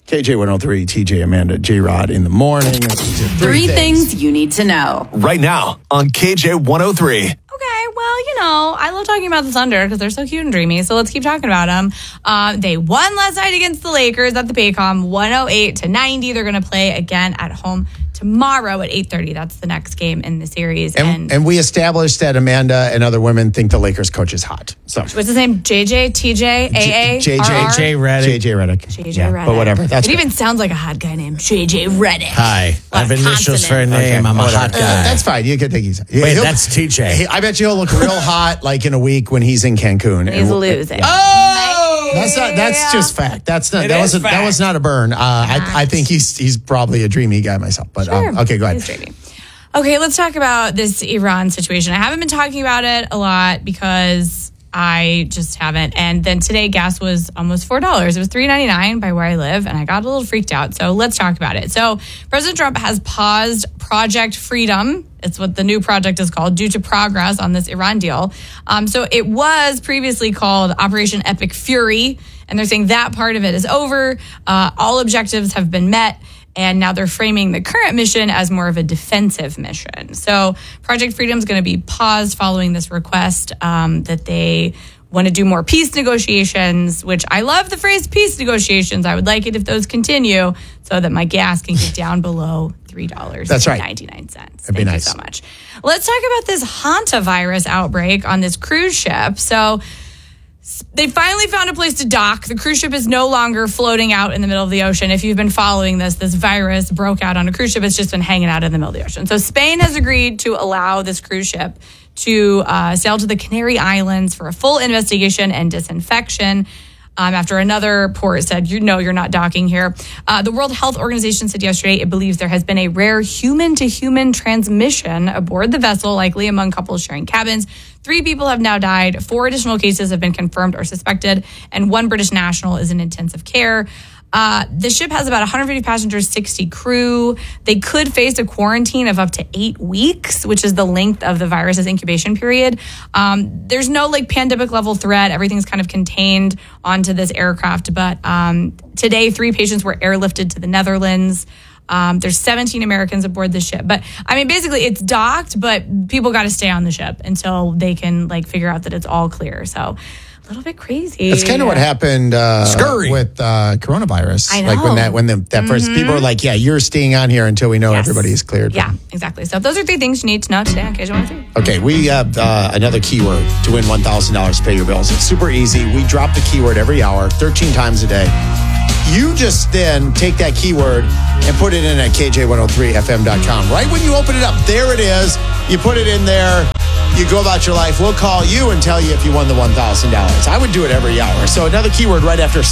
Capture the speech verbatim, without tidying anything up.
K J one oh three, T J, Amanda, J-Rod in the morning. Three, Three things. things you need to know. Right now on K J one oh three. Okay, well, you know, I love talking about the Thunder because they're so cute and dreamy, so let's keep talking about them. Uh, they won last night against the Lakers at the Paycom, one oh eight to ninety. They're going to play again at home tomorrow at eight thirty. That's the next game in the series. And, and, and we established that Amanda and other women think the Lakers coach is hot. So what's his name? J J, T J, A A, J J, R R? J J Redick. J J Redick. J J Redick. But whatever. That's it good. even sounds like a hot guy named J J Redick. Hi. I have initials for a name. Okay, I'm a whatever. hot guy. Uh, that's fine. You can think he's... Wait, he'll- that's T J. he- I bet you he'll look real hot like in a week when he's in Cancun. He's And- losing. Oh! That's not. That's just fact. That's not. It That is wasn't. That fact. was not a burn. Uh, I, I think he's he's probably a dreamy guy myself. But Sure. um, okay, go ahead. He's dreamy. Okay, let's talk about this Iran situation. I haven't been talking about it a lot because I just haven't. And then today, gas was almost four dollars. It was three ninety-nine by where I live, and I got a little freaked out. So let's talk about it. So President Trump has paused Project Freedom. It's what the new project is called, due to progress on this Iran deal. Um, so it was previously called Operation Epic Fury, and they're saying that part of it is over. Uh, all objectives have been met. And now they're framing the current mission as more of a defensive mission. So Project Freedom is going to be paused following this request um, that they want to do more peace negotiations, which I love the phrase peace negotiations. I would like it if those continue so that my gas can get down below three dollars That's right. and ninety-nine cents. That'd be Thank nice. you so much. Let's talk about this hantavirus outbreak on this cruise ship. So they finally found a place to dock. The cruise ship is no longer floating out in the middle of the ocean. If you've been following this, this virus broke out on a cruise ship. It's just been hanging out in the middle of the ocean. So Spain has agreed to allow this cruise ship to uh, sail to the Canary Islands for a full investigation and disinfection. Um, after another port said, you know, you're not docking here. Uh, the World Health Organization said yesterday it believes there has been a rare human-to-human transmission aboard the vessel, likely among couples sharing cabins. Three people have now died. Four additional cases have been confirmed or suspected, and one British national is in intensive care. Uh, the ship has about one hundred fifty passengers, sixty crew. They could face a quarantine of up to eight weeks, which is the length of the virus's incubation period. Um, there's no like pandemic level threat. Everything's kind of contained onto this aircraft. But um, today, three patients were airlifted to the Netherlands. Um, there's seventeen Americans aboard the ship. But I mean, basically it's docked, but people got to stay on the ship until they can like figure out that it's all clear. So a little bit crazy. That's kind of what happened uh, Scurry. with uh, coronavirus. I know. Like when that when the, that first people were like, yeah, you're staying on here until we know Yes. everybody is cleared. Yeah, exactly. So those are three things you need to know today on K J one oh three. Okay, we have uh, another keyword to win one thousand dollars to pay your bills. It's super easy. We drop the keyword every hour, thirteen times a day. You just then take that keyword and put it in at K J one oh three F M dot com. Right when you open it up, there it is. You put it in there. You go about your life. We'll call you and tell you if you won the one thousand dollars. I would do it every hour. So another keyword right after